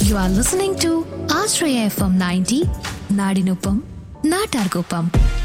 You are listening to Ashraya FM 90, നാടിനൊപ്പം നാട്ടാർക്കൊപ്പം.